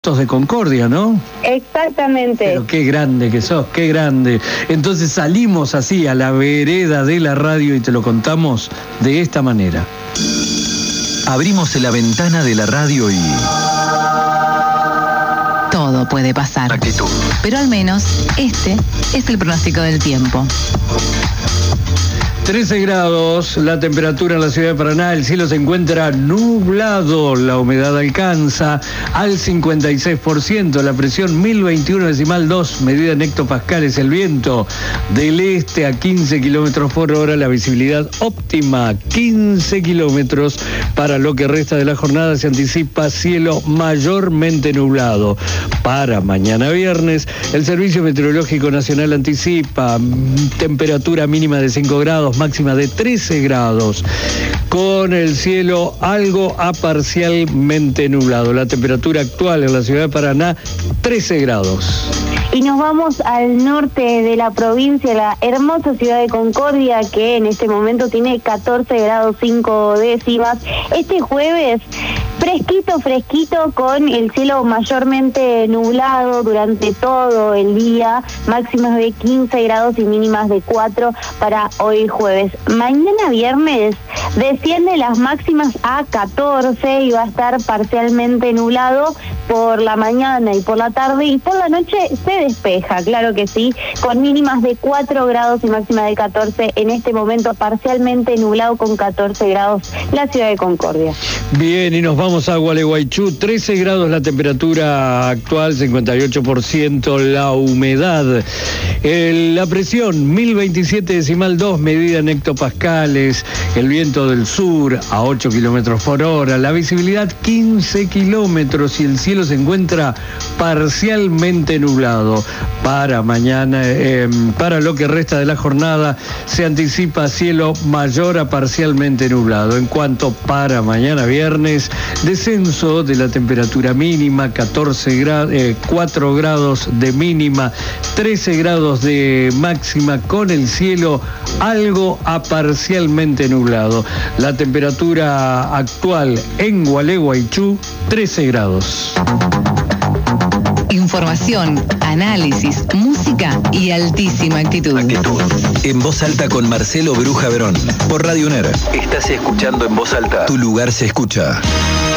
de Concordia, ¿no? Exactamente. Pero qué grande que sos, qué grande. Entonces salimos así a la vereda de la radio y te lo contamos de esta manera. Abrimos la ventana de la radio y... todo puede pasar. Actitud. Pero al menos este es el pronóstico del tiempo. 13 grados, la temperatura en la ciudad de Paraná, el cielo se encuentra nublado, la humedad alcanza al 56%, la presión 1021,2, medida en hectopascales, el viento del este a 15 kilómetros por hora, la visibilidad óptima 15 kilómetros. Para lo que resta de la jornada se anticipa cielo mayormente nublado. Para mañana viernes, el Servicio Meteorológico Nacional anticipa temperatura mínima de 5 grados, máxima de 13 grados, con el cielo algo a parcialmente nublado. La temperatura actual en la ciudad de Paraná, 13 grados. Y nos vamos al norte de la provincia, la hermosa ciudad de Concordia, que en este momento tiene 14 grados 5 décimas. Este jueves, fresquito, con el cielo mayormente nublado durante todo el día, máximas de 15 grados y mínimas de 4 para hoy jueves. Mañana viernes desciende las máximas a 14 y va a estar parcialmente nublado por la mañana y por la tarde, y por la noche se despeja, claro que sí, con mínimas de 4 grados y máxima de 14. En este momento parcialmente nublado con 14 grados la ciudad de Concordia. Bien, y nos vamos a Gualeguaychú, 13 grados la temperatura actual, 58% la humedad. La presión 1027,2, medida en hectopascales, el viento del sur a 8 kilómetros por hora, la visibilidad 15 kilómetros y el cielo se encuentra parcialmente nublado. Para mañana, para lo que resta de la jornada, se anticipa cielo mayor a parcialmente nublado. En cuanto para mañana viernes, descenso de la temperatura mínima, 4 grados de mínima, 13 grados de máxima, con el cielo algo a parcialmente nublado. La temperatura actual en Gualeguaychú, 13 grados. Información, análisis, música y altísima actitud. En Voz Alta con Marcelo Bruja Verón. Por Radio UNER. Estás escuchando En Voz Alta. Tu lugar se escucha.